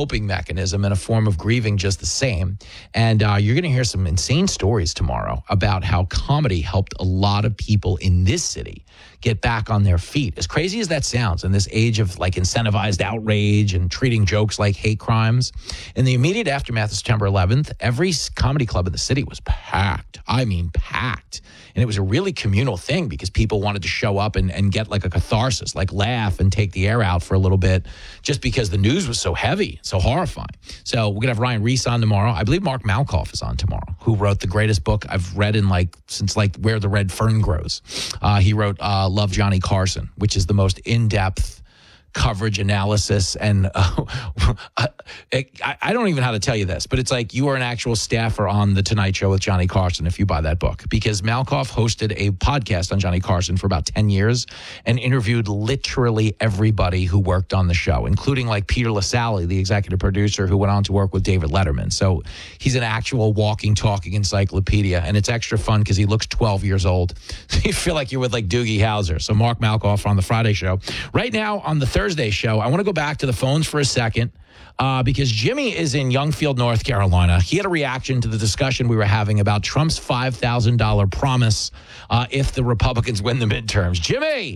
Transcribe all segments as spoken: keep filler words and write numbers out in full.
coping mechanism and a form of grieving just the same. And uh, you're going to hear some insane stories tomorrow about how comedy helped a lot of people in this city get back on their feet. As crazy as that sounds, in this age of like incentivized outrage and treating jokes like hate crimes, in the immediate aftermath of September eleventh, every comedy club in the city was packed. I mean, packed. And it was a really communal thing because people wanted to show up and, and get like a catharsis, like laugh and take the air out for a little bit, just because the news was so heavy, so horrifying. So we're going to have Ryan Reese on tomorrow. I believe Mark Malkoff is on tomorrow, who wrote the greatest book I've read in like, since like Where the Red Fern Grows. Uh, he wrote uh, Love Johnny Carson, which is the most in-depth coverage analysis. And uh, I, I don't even know how to tell you this, but it's like you are an actual staffer on The Tonight Show with Johnny Carson if you buy that book, because Malkoff hosted a podcast on Johnny Carson for about ten years and interviewed literally everybody who worked on the show, including like Peter LaSalle, the executive producer who went on to work with David Letterman. So he's an actual walking, talking encyclopedia, and it's extra fun because he looks twelve years old. You feel like you're with like Doogie Howser. So Mark Malkoff on the Friday show. Right now on the Thursday show, I want to go back to the phones for a second uh, because Jimmy is in Youngfield, North Carolina. He had a reaction to the discussion we were having about Trump's five thousand dollars promise uh, if the Republicans win the midterms. Jimmy!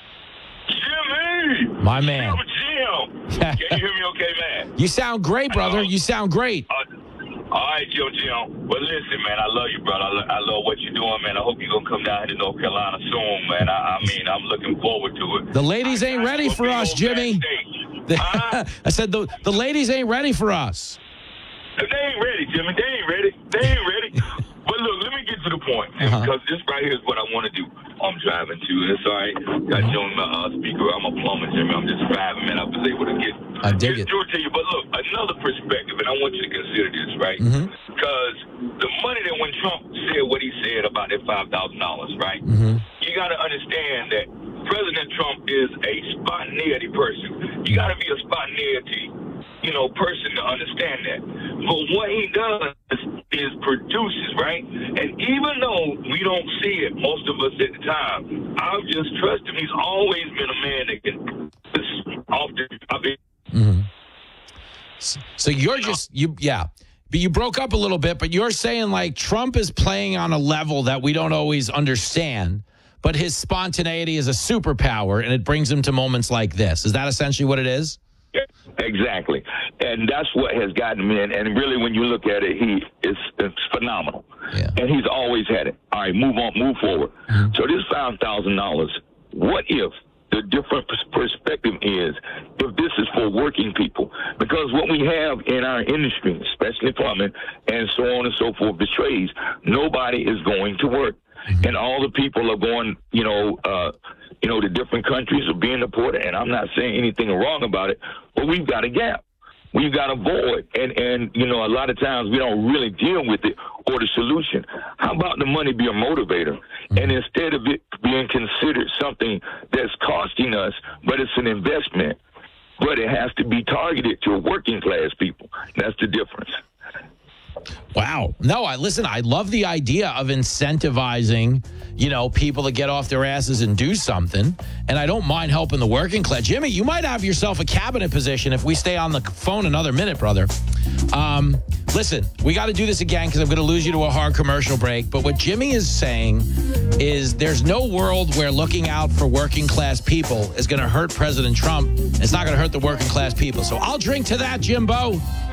Jimmy! My man. Jim, Jim. Can you hear me okay, man? You sound great, brother. You sound great. Uh, all right, Jim, Jim. Well, listen, man, I love you, brother. I, lo- I love what you're doing, man. I hope you're going to come down here to North Carolina soon, man. I, I mean, I'm looking forward to it. The ladies ain't I, ready for us, Jimmy. Huh? I said the, the ladies ain't ready for us. They ain't ready, Jimmy. They ain't ready. They ain't ready. But look, let me get to the point, Uh-huh. because this right here is what I want to do. I'm driving too. It's all right. Got you on my uh, speaker. I'm a plumber, Jimmy. I'm just driving, man. I was able to get I dig it. through it to you. But look, another perspective, and I want you to consider this, right? Mhm. Because the money that when Trump said what he said about that five thousand dollars, right? Mhm. You got to understand that President Trump is a spontaneity person. You got to be a spontaneity, you know, person to understand that. But what he does is produces, right? And even though we don't see it, most of us at the time, I've just trust him. He's always been a man that can off the topic. Mm-hmm. So you're just, you, yeah. But you broke up a little bit, but you're saying like Trump is playing on a level that we don't always understand, but his spontaneity is a superpower and it brings him to moments like this. Is that essentially what it is? Exactly. And that's what has gotten me in. And really, when you look at it, he is it's phenomenal. Yeah. And he's always had it. All right, move on, move forward. Mm-hmm. So this five thousand dollars, what if the different perspective is if this is for working people? Because what we have in our industry, especially plumbing and so on and so forth, the trades, nobody is going to work. Mm-hmm. And all the people are going, you know, uh, you know, to different countries are being deported. And I'm not saying anything wrong about it, but we've got a gap. We've got a void. And, and, you know, a lot of times we don't really deal with it or the solution. How about the money be a motivator? Mm-hmm. And instead of it being considered something that's costing us, but it's an investment, but it has to be targeted to working class people. That's the difference. Wow. No, I listen, I love the idea of incentivizing, you know, people to get off their asses and do something. And I don't mind helping the working class. Jimmy, you might have yourself a cabinet position if we stay on the phone another minute, brother. Um, listen, we got to do this again because I'm going to lose you to a hard commercial break. But what Jimmy is saying is there's no world where looking out for working class people is going to hurt President Trump. It's not going to hurt the working class people. So I'll drink to that, Jimbo.